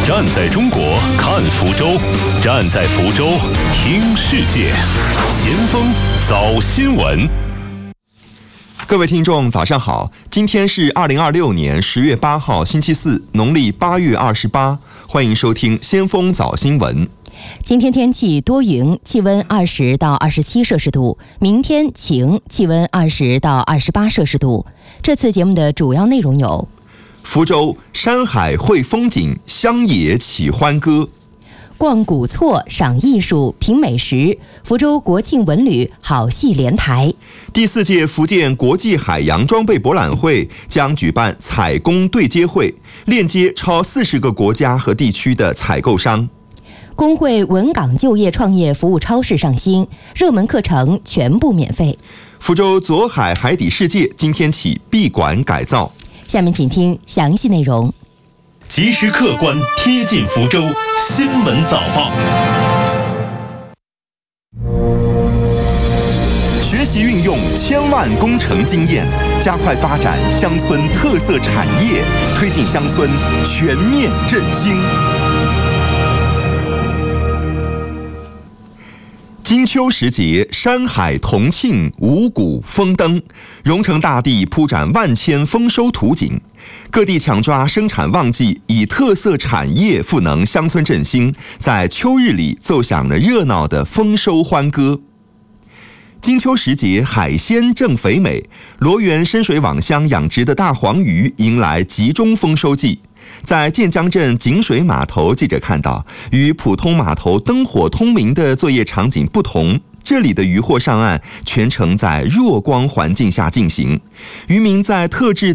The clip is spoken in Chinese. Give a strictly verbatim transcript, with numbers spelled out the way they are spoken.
站在中国看福州，站在福州听世界。先锋早新闻。 各位听众早上好，今天是二零二六年十月八号星期四，农历八月二十八，欢迎收听先锋早新闻。 今天天气多云，气温二十到二十七摄氏度，明天晴，气温二十到二十八摄氏度。这次节目的主要内容有： 福州山海会风景，乡野起欢歌； 逛古厝、赏艺术、品美食，福州国庆文旅好戏连台。 第四届福建国际海洋装备博览会将举办采工对接会，链接超四十个国家和地区的采购商。 工会文岗就业创业服务超市上新，热门课程全部免费。 福州左海海底世界今天起闭馆改造。 下面请听详细内容。 及时客观贴近福州新闻早报。 学习运用千万工程经验，加快发展乡村特色产业，推进乡村全面振兴。金秋时节，山海同庆，五谷丰登，蓉城大地铺展万千丰收图景，各地抢抓生产旺季，以特色产业赋能乡村振兴，在秋日里奏响了热闹的丰收欢歌。金秋时节，海鲜正肥美，罗源深水网乡养殖的大黄鱼迎来集中丰收季。在建江镇井水码头，记者看到，与普通码头灯火通明的作业场景不同，这里的渔获上岸全程在弱光环境下进行，渔民在特制